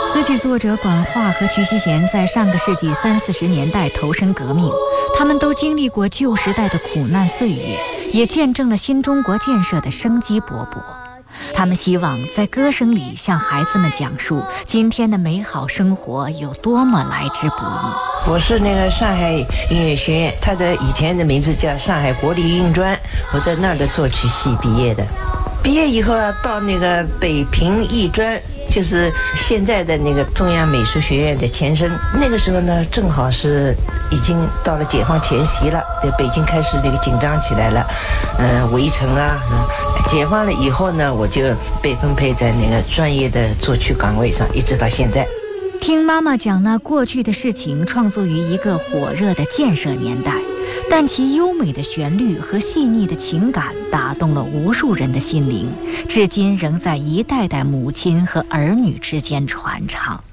词曲作者管化和瞿希贤在上个世纪30-40年代投身革命，他们都经历过旧时代的苦难岁月，也见证了新中国建设的生机勃勃。他们希望在歌声里向孩子们讲述今天的美好生活有多么来之不易。 我是那个上海音乐学院，它的以前的名字叫上海国立音乐专，我在那儿的作曲系毕业的。毕业以后啊，到那个北平艺专，就是现在的那个中央美术学院的前身。那个时候呢，正好是已经到了解放前夕了，对，北京开始那个紧张起来了，围城啊，解放了以后呢，我就被分配在那个专业的作曲岗位上，一直到现在。 听妈妈讲那过去的事情，创作于一个火热的建设年代，但其优美的旋律和细腻的情感打动了无数人的心灵，至今仍在一代代母亲和儿女之间传唱。